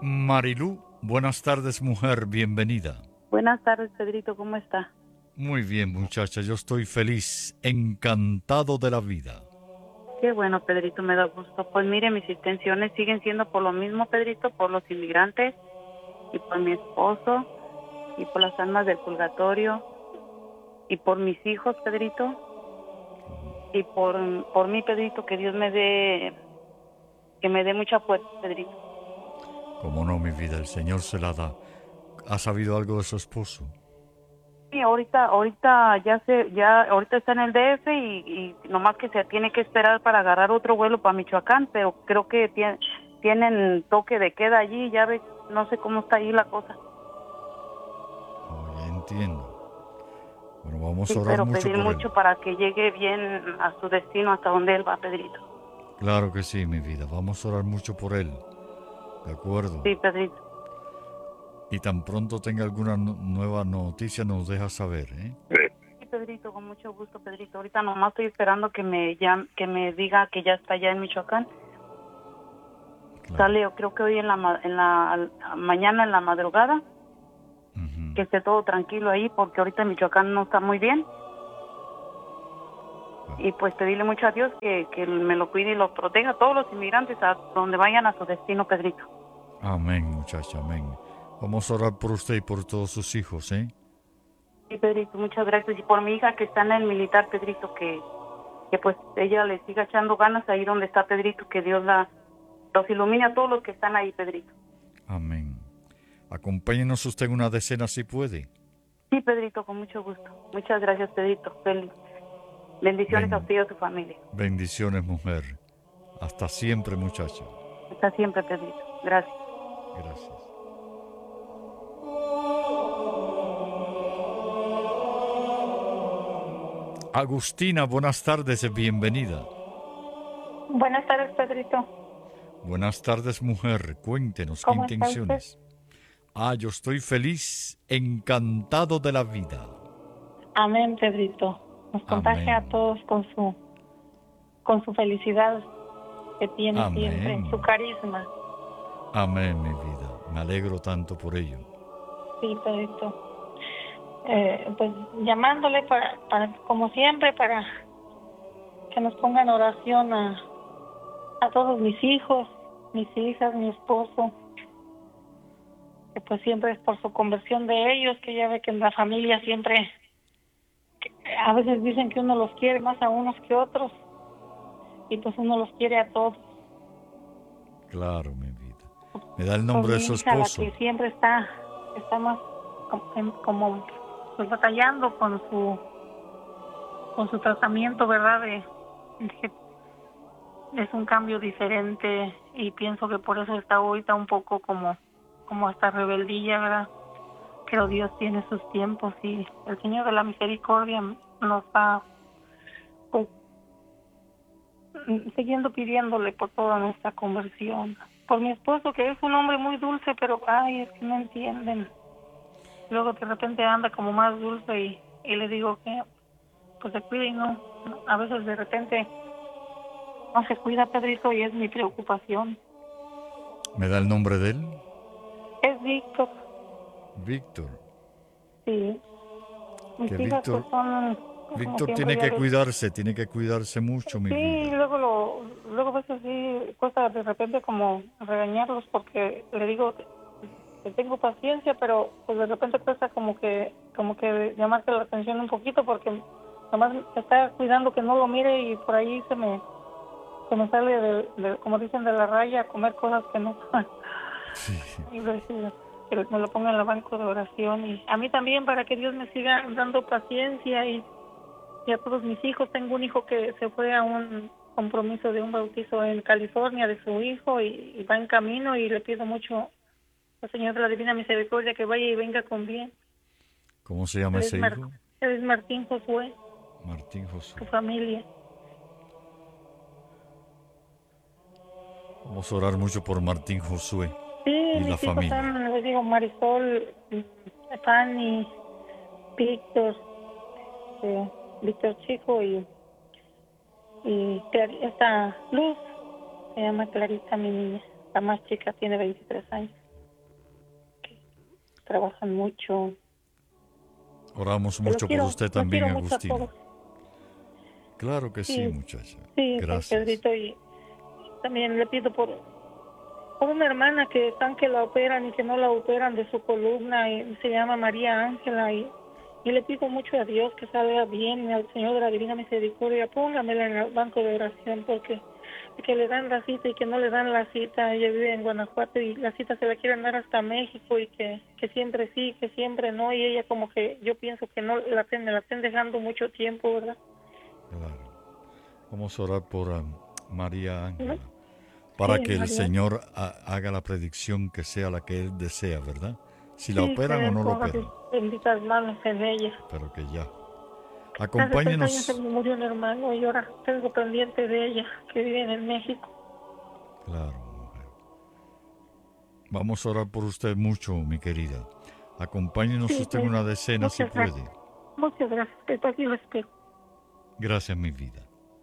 Marilú, buenas tardes, mujer, bienvenida. Buenas tardes, Pedrito, ¿cómo está? Muy bien, muchacha, yo estoy feliz, encantado de la vida. Qué bueno, Pedrito, me da gusto. Pues mire, mis intenciones siguen siendo por lo mismo, Pedrito, por los inmigrantes y por mi esposo y por las almas del purgatorio y por mis hijos, Pedrito, y por mí, Pedrito, que Dios que me dé mucha fuerza, Pedrito. Como no, mi vida, el Señor se la da. ¿Ha sabido algo de su esposo? Sí, ahorita ahorita está en el DF y nomás que se tiene que esperar para agarrar otro vuelo para Michoacán, pero creo que tienen toque de queda allí, ya ves, no sé cómo está ahí la cosa. Oh, ya entiendo. Bueno, vamos a Sí, orar pero mucho pedir por él. mucho para que llegue bien a su destino hasta donde él va, Pedrito. Claro que sí, mi vida, vamos a orar mucho por él. ¿De Sí, acuerdo? Pedrito. Y tan pronto tenga alguna nueva noticia, nos deja saber, ¿eh? Sí, Pedrito, con mucho gusto, Pedrito. Ahorita nomás estoy esperando que me diga que ya está allá en Michoacán. Claro. Sale, yo creo que hoy mañana en la madrugada, que Ujú. esté todo tranquilo ahí, porque ahorita en Michoacán no está muy bien. Y Bueno, pues pedirle mucho a Dios que me lo cuide y lo proteja a todos los inmigrantes a donde vayan a su destino, Pedrito. amén, muchacha, amén. Vamos a orar por usted y por todos sus hijos, ¿eh? Sí, Pedrito, muchas gracias. Y por mi hija que está en el militar, Pedrito, que pues ella le siga echando ganas ahí donde está Pedrito, que Dios los ilumine a todos los que están ahí, Pedrito. Amén. Acompáñenos usted en una decena si puede. Sí, Pedrito, con mucho gusto. Muchas gracias, Pedrito. Bendiciones a Ben- usted y a su familia. bendiciones, mujer. Hasta siempre, muchacha. Hasta siempre, Pedrito. Gracias. Gracias. Agustina, buenas tardes, bienvenida. Buenas tardes, Pedrito. Buenas tardes, mujer. Cuéntenos qué ¿Cómo está usted? intenciones. Yo estoy feliz, encantado de la vida. Amén, Pedrito. Nos contagia a Amén. todos con su felicidad que tiene siempre, Amén. su carisma. Amén, mi vida. Me alegro tanto por ello. Sí, Pedrito. Pues llamándole como siempre, para que nos ponga en oración a todos mis hijos, mis hijas, mi esposo, que pues siempre es por su conversión de ellos, que ya ve que en la familia siempre, a veces dicen que uno los quiere más a unos que otros, y pues uno los quiere a todos. Claro, mi vida. ¿Me da el Por nombre de mi su hija, la esposo? que siempre está más como pues batallando con su tratamiento, ¿verdad? De que es un cambio diferente, y pienso que por eso está ahorita un poco como hasta rebeldía, ¿verdad? Pero Dios tiene sus tiempos, y el Señor de la Misericordia nos va, pues, siguiendo pidiéndole por toda nuestra conversión. Por mi esposo, que es un hombre muy dulce, pero ay, es que no entienden. Luego de repente anda como más dulce, y le digo que pues se cuide, y no, a veces de repente no se cuida, Pedrito, y es mi preocupación. ¿Me da el nombre de él? Es Víctor. Víctor. Sí, Que mis hijas Víctor, pues son, como Víctor siempre ya les... tiene que cuidarse mucho, mi Sí, vida. luego a veces sí cuesta de repente como regañarlos, porque le digo que tengo paciencia, pero pues de repente cuesta como que llamarte la atención un poquito, porque nomás está cuidando que no lo mire, y por ahí se me sale como dicen, de la raya, a comer cosas que no. Sí. Y decir que me lo ponga en el banco de oración, y a mí también, para que Dios me siga dando paciencia, y a todos mis hijos. Tengo un hijo que se fue a un compromiso de un bautizo en California de su hijo, y va en camino, y le pido mucho al Señor de la Divina Misericordia que vaya y venga con bien. ¿Cómo se llama Él es, ese hijo? él es Martín Josué, Martín Josué. su familia. Vamos a orar mucho por Martín Josué Sí, y la mis hijos familia. están, les digo, Marisol, Fanny, Víctor, Víctor Chico, y esta Luz, se llama Clarita, mi niña, la más chica, tiene 23 años. trabajan mucho. Oramos Los mucho por quiero, usted los también, quiero mucho a Agustina. todos. Claro que sí, Sí, muchacha. sí, Gracias. Pedrito, y también le pido por una hermana que están que la operan y que no la operan de su columna, y se llama María Ángela, y le pido mucho a Dios que salga bien, al Señor de la Divina Misericordia, póngamela en el banco de oración, porque que le dan la cita y que no le dan la cita. Ella vive en Guanajuato y la cita se la quieren dar hasta México, y que siempre sí, que siempre no, y ella como que yo pienso que no me la estén dejando mucho tiempo, ¿verdad? Claro. Vamos a orar por María ¿No? Ángela, para Sí, que el María. Señor haga la predicción que sea la que Él desea, ¿verdad? Si la Sí, operan que o Él no la ponga sus operan, benditas manos en ella. pero que ya. Hace 3 años se Acompáñenos. me murió un hermano y ahora tengo pendiente de ella, que vive en México. Claro, mujer. Vamos a orar por usted mucho, mi querida. Acompáñenos Sí, usted en pues, una decena si muchas gracias. puede. Muchas gracias, que aquí lo espero. Gracias, mi vida.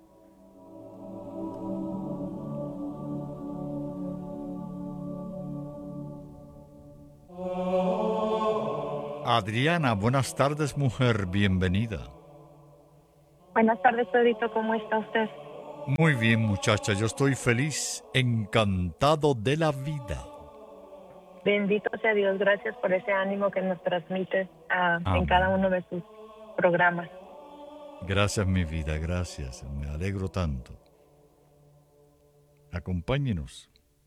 Adriana, buenas tardes, mujer, bienvenida. Buenas tardes, Pedrito, ¿cómo está usted? Muy bien, muchacha, yo estoy feliz, encantado de la vida. Bendito sea Dios, gracias por ese ánimo que nos transmite en cada Amén. uno de sus programas. Gracias, mi vida, gracias. Me alegro tanto. Acompáñenos.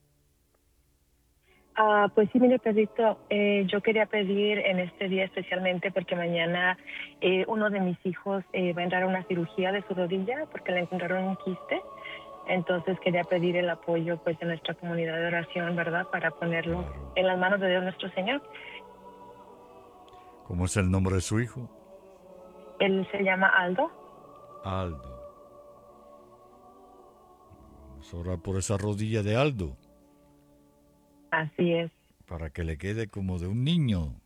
Pues sí, mire, Pedrito, yo quería pedir en este día especialmente porque mañana uno de mis hijos va a entrar a una cirugía de su rodilla porque le encontraron un quiste. Entonces quería pedir el apoyo pues de nuestra comunidad de oración, ¿verdad? Para ponerlo Claro. en las manos de Dios nuestro Señor. ¿Cómo es el nombre de su hijo? Él se llama Aldo. Aldo. Vamos a orar por esa rodilla de Aldo, Así es. para que le quede como de un niño.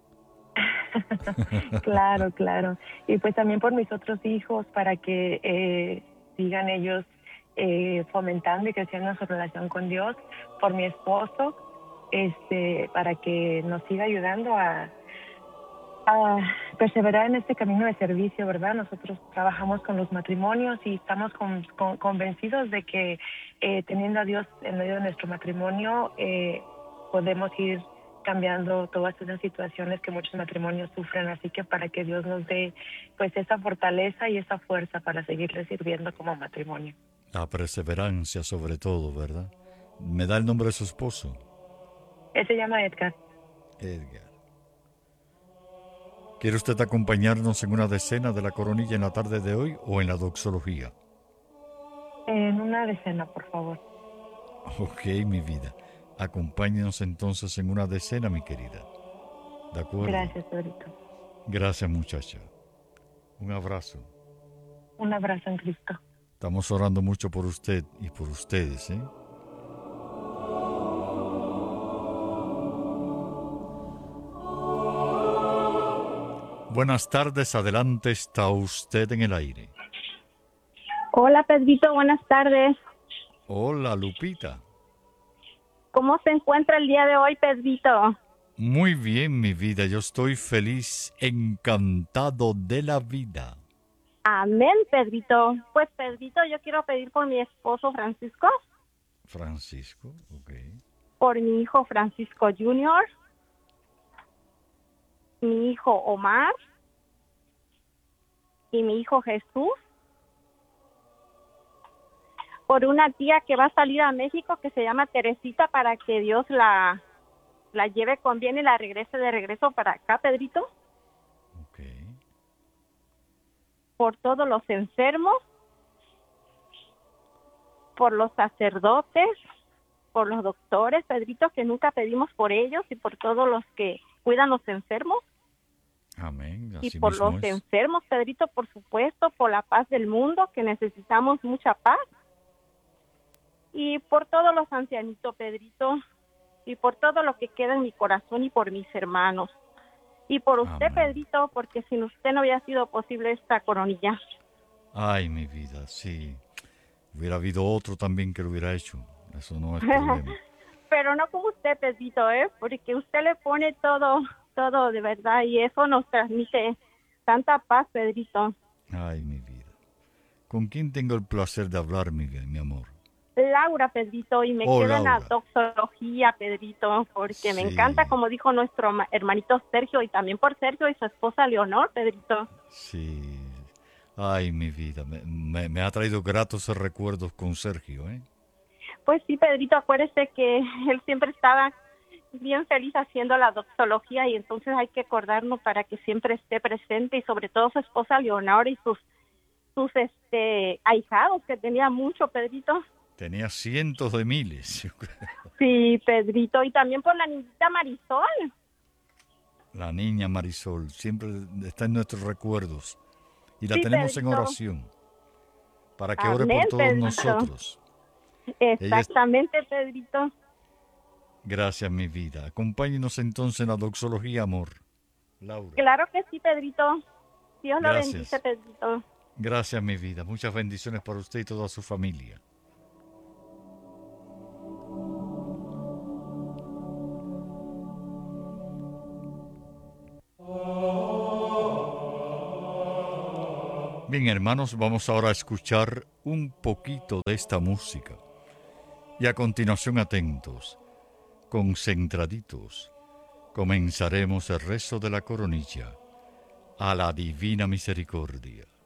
Claro, claro. Y pues también por mis otros hijos, para que sigan ellos fomentando y creciendo su relación con Dios. Por mi esposo, para que nos siga ayudando a perseverar en este camino de servicio, ¿verdad? Nosotros trabajamos con los matrimonios y estamos convencidos de que teniendo a Dios en medio de nuestro matrimonio, podemos ir cambiando todas esas situaciones que muchos matrimonios sufren, así que para que Dios nos dé pues esa fortaleza y esa fuerza para seguirle sirviendo como matrimonio. La perseverancia sobre todo, ¿verdad? ¿Me da el nombre de su esposo? Él se llama Edgar. Edgar. ¿Quiere usted acompañarnos en una decena de la coronilla en la tarde de hoy o en la doxología? En una decena, por favor. Ok, mi vida. Acompáñenos entonces en una decena, mi querida. ¿De acuerdo? Gracias, Pedrito. Gracias, muchacha. Un abrazo. Un abrazo en Cristo. Estamos orando mucho por usted y por ustedes, ¿eh? Buenas tardes, adelante, está usted en el aire. Hola, Pedrito, buenas tardes. Hola, Lupita. ¿Cómo se encuentra el día de hoy, Pedrito? Muy bien, mi vida, yo estoy feliz, encantado de la vida. Amén, Pedrito. Pues, Pedrito, yo quiero pedir por mi esposo Francisco, Francisco, ok. por mi hijo Francisco Junior, mi hijo Omar y mi hijo Jesús, por una tía que va a salir a México que se llama Teresita, para que Dios la lleve con bien y la regrese de regreso para acá, Pedrito. Ok. Por todos los enfermos, por los sacerdotes, por los doctores, Pedrito, que nunca pedimos por ellos, y por todos los que cuidan los enfermos. Amén. Y Así por mismo los es. enfermos, Pedrito, por supuesto, por la paz del mundo, que necesitamos mucha paz. Y por todos los ancianitos, Pedrito, y por todo lo que queda en mi corazón y por mis hermanos. Y por usted, Amén. Pedrito, porque sin usted no hubiera sido posible esta coronilla. Ay, mi vida, sí. Hubiera habido otro también que lo hubiera hecho. Eso no es problema. pero no como usted, Pedrito, porque usted le pone todo, todo de verdad y eso nos transmite tanta paz, Pedrito. Ay, mi vida. ¿Con quién tengo el placer de hablar, mi amor? Laura, Pedrito, y me Oh, quedo en la Laura. doxología, Pedrito, porque me Sí. encanta, como dijo nuestro hermanito Sergio, y también por Sergio y su esposa Leonor, Pedrito. Sí. Ay, mi vida. Me ha traído gratos recuerdos con Sergio, ¿eh? Pues sí, Pedrito, acuérdese que él siempre estaba bien feliz haciendo la doxología y entonces hay que acordarnos para que siempre esté presente y sobre todo su esposa Leonor y sus ahijados, que tenía mucho, Pedrito. Tenía cientos de miles, yo creo. Sí, Pedrito, y también por la niñita Marisol. La niña Marisol siempre está en nuestros recuerdos y la Sí, tenemos en Pedrito. oración para que ore Amén, por todos Pedrito. nosotros. Exactamente, Pedrito. Gracias, mi vida. Acompáñenos entonces en la doxología, amor. Laura. Claro que sí, Pedrito. Dios lo Gracias. bendice, Pedrito. Gracias, mi vida. Muchas bendiciones para usted y toda su familia. Bien, hermanos, vamos ahora a escuchar un poquito de esta música. Y a continuación, atentos, concentraditos, comenzaremos el rezo de la coronilla a la Divina Misericordia.